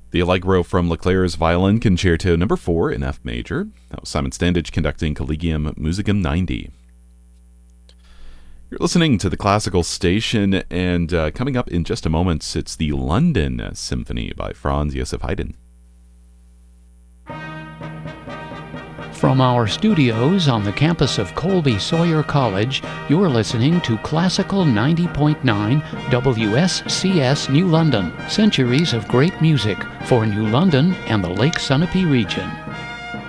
The Allegro from Leclerc's Violin Concerto No. 4 in F major. That was Simon Standage conducting Collegium Musicum 90. You're listening to the Classical Station, and coming up in just a moment, it's the London Symphony by Franz Joseph Haydn. From our studios on the campus of Colby Sawyer College, you're listening to Classical 90.9 WSCS New London, centuries of great music for New London and the Lake Sunapee region.